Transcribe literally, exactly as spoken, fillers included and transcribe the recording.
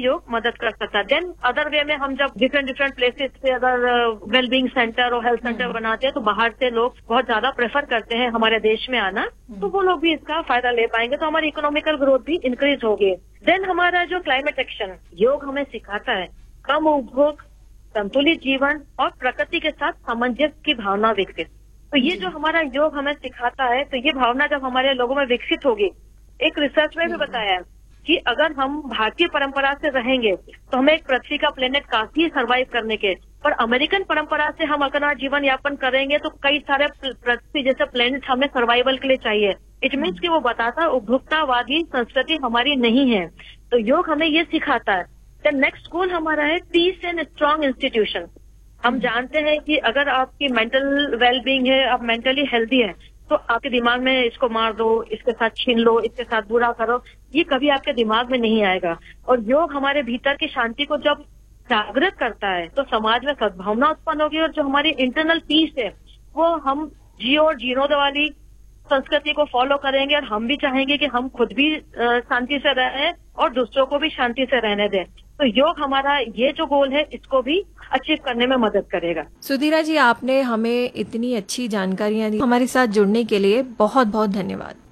योग मदद कर सकता है। देन अदर वे में हम जब डिफरेंट डिफरेंट प्लेसेस पे अगर वेलबींग सेंटर और हेल्थ सेंटर बनाते हैं तो बाहर से लोग बहुत ज्यादा प्रेफर करते हैं हमारे देश में आना, तो वो लोग भी इसका फायदा ले पाएंगे, तो हमारी इकोनॉमिकल ग्रोथ भी इंक्रीज होगी। देन हमारा जो क्लाइमेट एक्शन योग हमें सिखाता है कम उपभोग, संतुलित जीवन और प्रकृति के साथ सामंजस्य की भावना विकसित। तो ये जो हमारा योग हमें सिखाता है, तो ये भावना जब हमारे लोगों में विकसित होगी, एक रिसर्च में भी बताया है कि अगर हम भारतीय परंपरा से रहेंगे तो हमें एक पृथ्वी का प्लेनेट काफी सर्वाइव करने के, पर अमेरिकन परंपरा से हम अगर जीवन यापन करेंगे तो कई सारे पृथ्वी जैसे प्लेनेट हमें सर्वाइवल के लिए चाहिए। इट मीन्स कि वो बताता उपभोक्तावादी संस्कृति हमारी नहीं है। तो योग हमें ये सिखाता है। द नेक्स्ट गोल हमारा है पीस एंड स्ट्रांग इंस्टीट्यूशन। हम जानते हैं कि अगर आपकी मेंटल वेलबींग है, आप मेंटली हेल्दी है, तो आपके दिमाग में इसको मार दो, इसके साथ छीन लो, इसके साथ बुरा करो, ये कभी आपके दिमाग में नहीं आएगा। और योग हमारे भीतर की शांति को जब जागृत करता है तो समाज में सद्भावना उत्पन्न होगी, और जो हमारी इंटरनल पीस है वो हम जियो और जीरो वाली संस्कृति को फॉलो करेंगे, और हम भी चाहेंगे कि हम खुद भी शांति से रहें और दूसरों को भी शांति से रहने दें। तो योग हमारा ये जो गोल है इसको भी अचीव करने में मदद करेगा। सुधीरा जी, आपने हमें इतनी अच्छी जानकारियां दी, हमारे साथ जुड़ने के लिए बहुत बहुत धन्यवाद।